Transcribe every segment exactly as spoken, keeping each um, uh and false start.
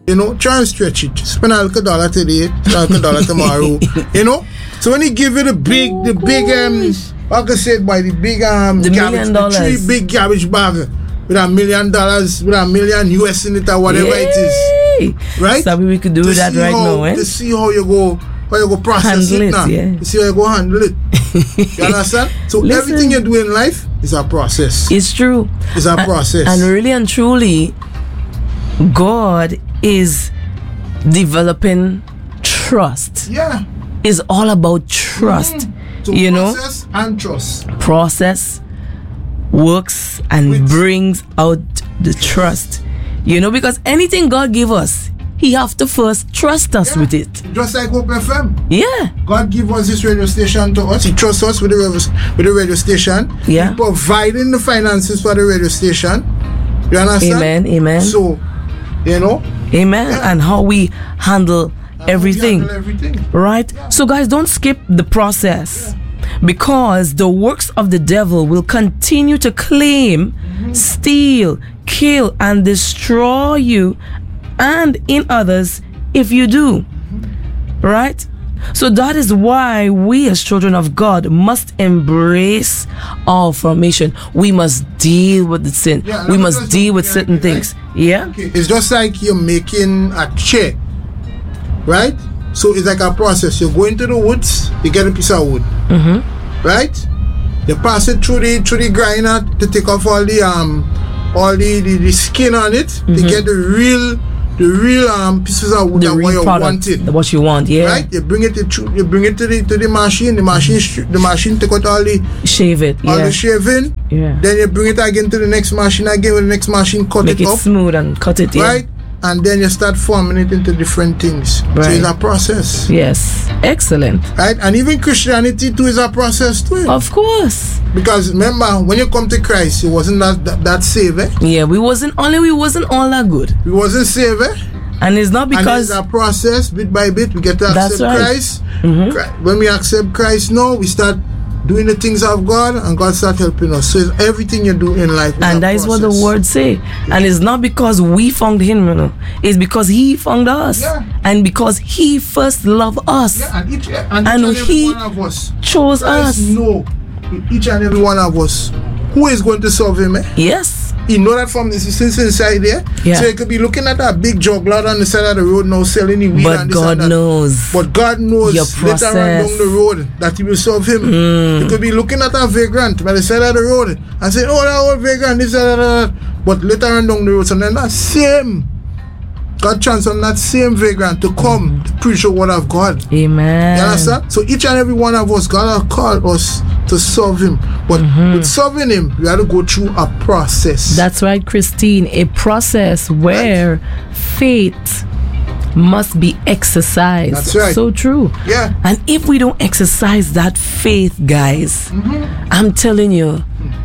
You know, try and stretch it. Spend a little dollar today, spend a little dollar tomorrow. You know? So when he give you the big, the big, um, like I said, by the big, um, the cabbage, the three big cabbage bag with a million dollars, with a million U S in it or whatever Yay. It is. Right? So we could do to that right how, now, eh? To see how you go, how you go process handle it, it now. Yeah. To see how you go handle it. You understand? So Listen, everything you do in life is a process. It's true. It's a and, process. And really and truly, God is developing trust. Yeah. It's all about trust. Mm-hmm. So you know? Process and trust. Process works and With. brings out the trust. You know, because anything God give us, He have to first trust us yeah. with it. Just like Hope F M. Yeah. God give us this radio station to us. He trusts us with the radio, with the radio station. Yeah. He providing the finances for the radio station. You understand? Amen. Amen. So, you know. Amen. Yeah. And how we handle and everything. We handle everything. Right? Yeah. So guys, don't skip the process. Yeah. Because the works of the devil will continue to claim, mm-hmm. steal, kill, and destroy you and in others if you do. Mm-hmm. Right? So that is why we as children of God must embrace our formation. We must deal with the sin. Yeah, we must deal with certain things. Right? Yeah? Okay. It's just like you're making a chair. Right? So it's like a process. You go into the woods, you get a piece of wood. Mm-hmm. Right? You pass it through the through the grinder to take off all the um all the, the, the skin on it mm-hmm. to get the real the real um pieces of wood that what you wanted. What you want, yeah. Right? You bring it to you bring it to the to the machine, the machine mm-hmm. the machine take out all the shave it, all yeah. the shaving. Yeah. Then you bring it again to the next machine again with the next machine cut Make it, it up. smooth and cut it, yeah. Right? And then you start forming it into different things. Right. So it's a process. Yes. Excellent. Right? And even Christianity too is a process too. Of course. Because remember, when you come to Christ, it wasn't that that, that saved. Eh? Yeah, we wasn't only we wasn't all that good. We wasn't saved. Eh? And it's not because and it's a process, bit by bit, we get to accept right. Christ. Mm-hmm. When we accept Christ now, we start doing the things of God, and God start helping us. So it's everything you do in life is and that is what the word say. And it's not because we found him, you know. It's because he found us. Yeah. And because he first loved us. Yeah, and each and, and, each and he every one of us chose us. Know each and every one of us who is going to serve him. Eh? Yes. You know that from the since inside there. Yeah. So you could be looking at that big juggler on the side of the road now selling the weed. But and this God and that. knows. But God knows your later on down the road that he will serve him. Mm. You could be looking at a vagrant by the side of the road and say, oh, that old vagrant, this and that. But later on down the road, so then that same God chance on that same vagrant to come mm. to preach the word of God. Amen. You understand? So each and every one of us, God has called us to serve him. But mm-hmm. with serving him, we have to go through a process. That's right, Christine. A process where right. faith must be exercised. That's right. So true. Yeah. And if we don't exercise that faith, guys, mm-hmm. I'm telling you,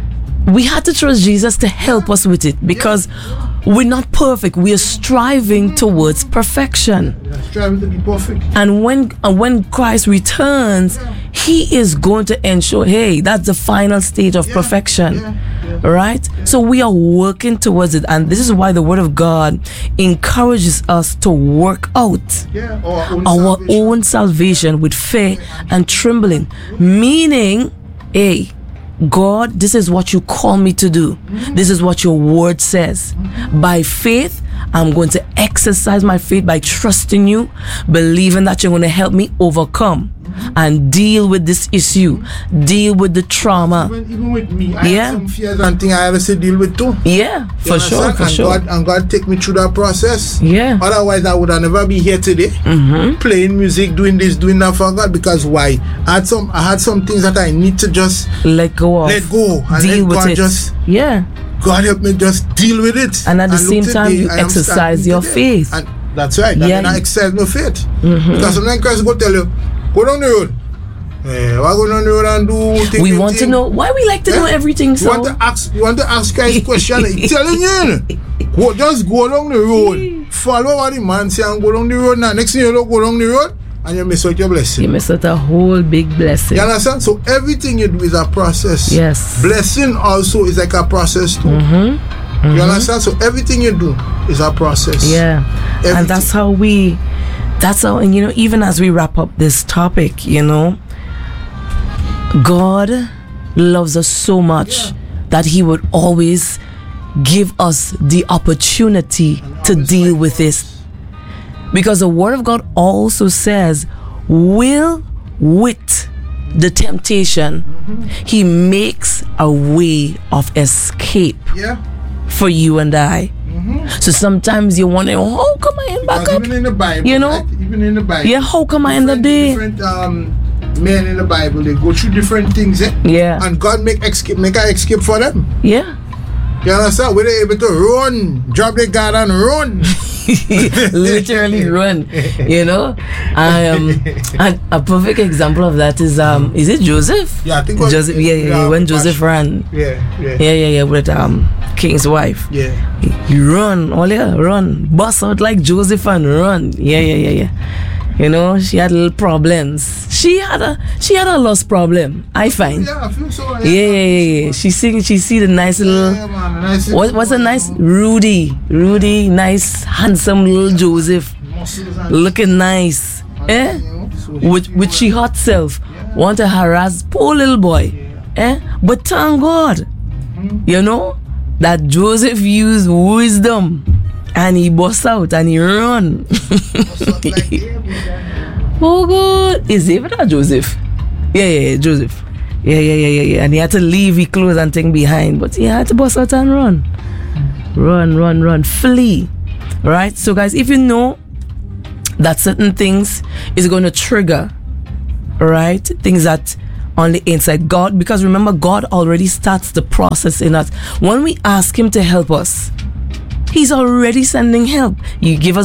we had to trust Jesus to help us with it because yeah. we're not perfect. We are striving towards perfection. We are striving to be perfect. And when uh, when Christ returns, yeah. he is going to ensure, hey, that's the final stage of yeah. perfection. Yeah. Yeah. Right? Yeah. So we are working towards it. And this is why the Word of God encourages us to work out yeah. our, own, our salvation. own salvation with fear and trembling. Meaning, hey, God, this is what you call me to do. Mm-hmm. This is what your word says. Mm-hmm. By faith, I'm going to exercise my faith by trusting you, believing that you're going to help me overcome mm-hmm. and deal with this issue, mm-hmm. deal with the trauma. Even, even with me, I yeah. have some fears and things I have to deal with too. Yeah, for sure, for and sure. God, and God take me through that process. Yeah. Otherwise, I would have never be here today, mm-hmm. playing music, doing this, doing that for God. Because why? I had some, I had some things that I need to just let go of, let go, and deal let with God it. Just yeah. God help me just deal with it. And at the and same time, you exercise your today. faith. And that's right. And yeah. then I exercise my faith. Mm-hmm. Because sometimes Christ go tell you, go down the road. Eh, why go down the road and do thing, We thing, want thing. to know why we like to eh? know everything. So you want to ask, you want to ask Christ question. He's telling you, go, just go down the road, follow what the man say, and go down the road. Now, next thing you know, go down the road, and you miss out your blessing. You miss out a whole big blessing. You understand? So everything you do is a process. Yes. Blessing also is like a process too. Mm-hmm. You mm-hmm. understand? So everything you do is a process. Yeah. Everything. And that's how we, that's how, and you know, even as we wrap up this topic, you know, God loves us so much Yeah. that He would always give us the opportunity to deal with this. Because the Word of God also says, will with the temptation, mm-hmm. He makes a way of escape Yeah. for you and I. Mm-hmm. So sometimes you wonder, how come I end back Because up? even in the Bible, You know? right? Even in the Bible. Yeah, how come I end up different, there? different um, men in the Bible, they go through different things, eh? Yeah. And God make escape, make an escape for them. Yeah. You understand? Where they able to run, drop their guard and run. Literally run, you know. Um, and a perfect example of that is um, is it Joseph? Yeah, I think it was- Joseph. Yeah, yeah, yeah. yeah, When Passion. Joseph ran, Yeah, yeah. yeah, yeah, yeah, with um King's wife. Yeah. He, he run, oh yeah, run, bust out like Joseph and run. Yeah, yeah, yeah, yeah. You know, she had little problems. She had a she had a lost problem, I find. Yeah, I feel so. Yeah, yeah, yeah, yeah. She see she see the nice little. Yeah, man, a nice What, what's a nice Rudy? Rudy, nice, handsome little Joseph, muscles and looking nice, eh? you know, so With with she hot self, want to harass poor little boy, eh? But thank God, you know, that Joseph used wisdom, and he bust out and he run. stuff like that, man. Oh God, is David or Joseph? Yeah, yeah, yeah, Joseph. Yeah, yeah, yeah, yeah, yeah. And he had to leave his clothes and thing behind, but he had to bust out and run. Run, run, run, flee. Right? So guys, if you know that certain things is going to trigger, right? Things that on the inside, God, because remember, God already starts the process in us. When we ask Him to help us, He's already sending help. You give us